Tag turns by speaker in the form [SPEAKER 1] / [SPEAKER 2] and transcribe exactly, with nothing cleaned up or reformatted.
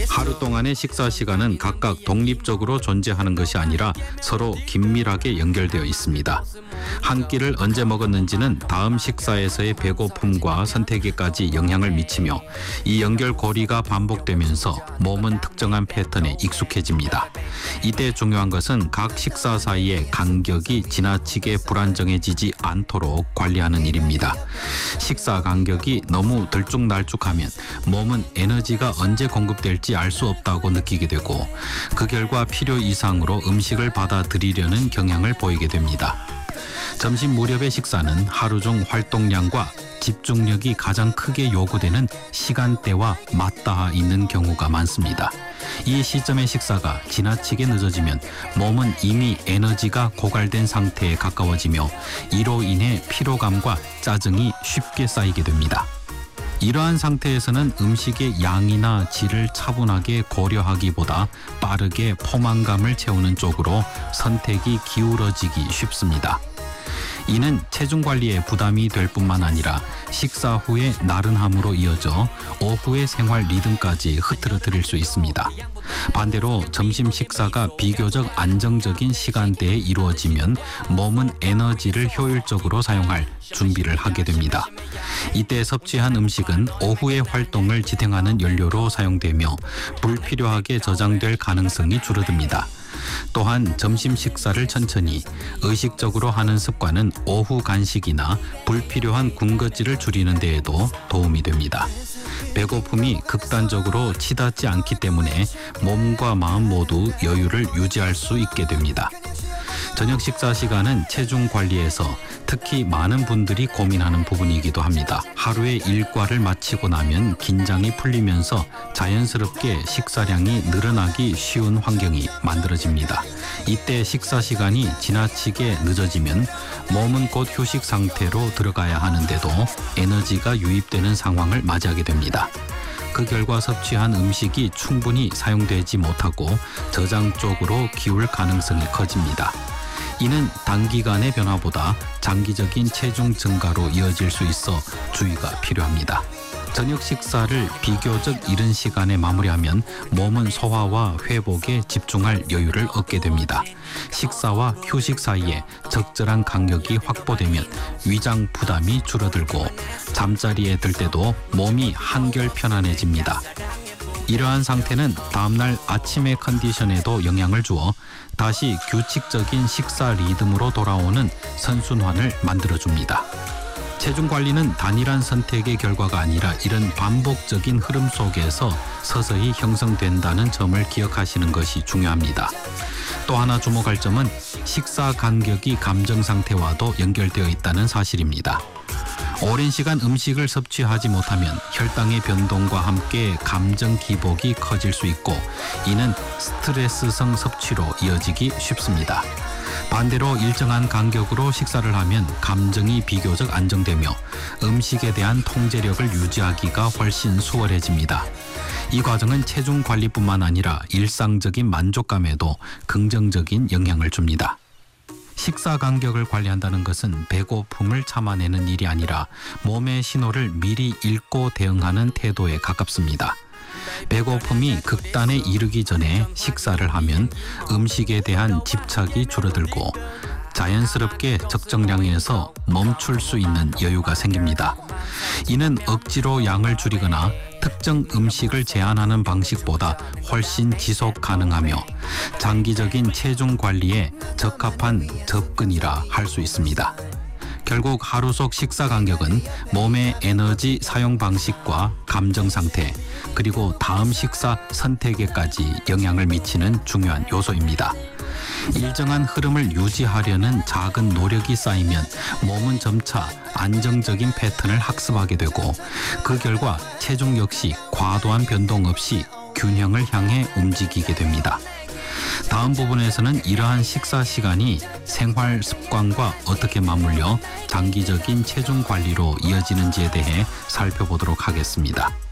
[SPEAKER 1] 하루 동안의 식사 시간은 각각 독립적으로 존재하는 것이 아니라 서로 긴밀하게 연결되어 있습니다. 한 끼를 언제 먹었는지는 다음 식사에서의 배고픔과 선택에까지 영향을 미치며 이 연결고리가 반복되면서 몸은 특정한 패턴에 익숙해집니다. 이때 중요한 것은 각 식사 사이의 간격이 지나치게 불안정해지지 않도록 관리하는 일입니다. 식사 간격이 너무 들쭉날쭉하면 몸은 에너지가 언제 공급될지 알 수 없다고 느끼게 되고 그 결과 필요 이상으로 음식을 받아들이려는 경향을 보이게 됩니다. 점심 무렵의 식사는 하루 중 활동량과 집중력이 가장 크게 요구되는 시간대와 맞닿아 있는 경우가 많습니다. 이 시점의 식사가 지나치게 늦어지면 몸은 이미 에너지가 고갈된 상태에 가까워지며 이로 인해 피로감과 짜증이 쉽게 쌓이게 됩니다. 이러한 상태에서는 음식의 양이나 질을 차분하게 고려하기보다 빠르게 포만감을 채우는 쪽으로 선택이 기울어지기 쉽습니다. 이는 체중 관리에 부담이 될 뿐만 아니라 식사 후의 나른함으로 이어져 오후의 생활 리듬까지 흐트러뜨릴 수 있습니다. 반대로 점심 식사가 비교적 안정적인 시간대에 이루어지면 몸은 에너지를 효율적으로 사용할 준비를 하게 됩니다. 이때 섭취한 음식은 오후의 활동을 지탱하는 연료로 사용되며 불필요하게 저장될 가능성이 줄어듭니다. 또한 점심 식사를 천천히 의식적으로 하는 습관은 오후 간식이나 불필요한 군것질을 줄이는 데에도 도움이 됩니다. 배고픔이 극단적으로 치닫지 않기 때문에 몸과 마음 모두 여유를 유지할 수 있게 됩니다. 저녁 식사 시간은 체중 관리에서 특히 많은 분들이 고민하는 부분이기도 합니다. 하루의 일과를 마치고 나면 긴장이 풀리면서 자연스럽게 식사량이 늘어나기 쉬운 환경이 만들어집니다. 이때 식사 시간이 지나치게 늦어지면 몸은 곧 휴식 상태로 들어가야 하는데도 에너지가 유입되는 상황을 맞이하게 됩니다. 그 결과 섭취한 음식이 충분히 사용되지 못하고 저장 쪽으로 기울 가능성이 커집니다. 이는 단기간의 변화보다 장기적인 체중 증가로 이어질 수 있어 주의가 필요합니다. 저녁 식사를 비교적 이른 시간에 마무리하면 몸은 소화와 회복에 집중할 여유를 얻게 됩니다. 식사와 휴식 사이에 적절한 간격이 확보되면 위장 부담이 줄어들고 잠자리에 들 때도 몸이 한결 편안해집니다. 이러한 상태는 다음날 아침의 컨디션에도 영향을 주어 다시 규칙적인 식사 리듬으로 돌아오는 선순환을 만들어줍니다. 체중 관리는 단일한 선택의 결과가 아니라 이런 반복적인 흐름 속에서 서서히 형성된다는 점을 기억하시는 것이 중요합니다. 또 하나 주목할 점은 식사 간격이 감정 상태와도 연결되어 있다는 사실입니다. 오랜 시간 음식을 섭취하지 못하면 혈당의 변동과 함께 감정 기복이 커질 수 있고 이는 스트레스성 섭취로 이어지기 쉽습니다. 반대로 일정한 간격으로 식사를 하면 감정이 비교적 안정되며 음식에 대한 통제력을 유지하기가 훨씬 수월해집니다. 이 과정은 체중 관리뿐만 아니라 일상적인 만족감에도 긍정적인 영향을 줍니다. 식사 간격을 관리한다는 것은 배고픔을 참아내는 일이 아니라 몸의 신호를 미리 읽고 대응하는 태도에 가깝습니다. 배고픔이 극단에 이르기 전에 식사를 하면 음식에 대한 집착이 줄어들고 자연스럽게 적정량에서 멈출 수 있는 여유가 생깁니다. 이는 억지로 양을 줄이거나 특정 음식을 제한하는 방식보다 훨씬 지속 가능하며 장기적인 체중 관리에 적합한 접근이라 할 수 있습니다. 결국 하루 속 식사 간격은 몸의 에너지 사용 방식과 감정 상태, 그리고 다음 식사 선택에까지 영향을 미치는 중요한 요소입니다. 일정한 흐름을 유지하려는 작은 노력이 쌓이면 몸은 점차 안정적인 패턴을 학습하게 되고 그 결과 체중 역시 과도한 변동 없이 균형을 향해 움직이게 됩니다. 다음 부분에서는 이러한 식사 시간이 생활 습관과 어떻게 맞물려 장기적인 체중 관리로 이어지는지에 대해 살펴보도록 하겠습니다.